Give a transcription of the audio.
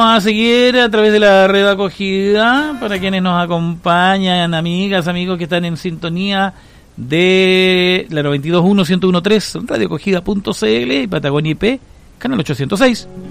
Vamos a seguir a través de la red acogida para quienes nos acompañan, amigas, amigos que están en sintonía de la 92.1, 101.3, radioacogida.cl y Patagonia IP, canal 806.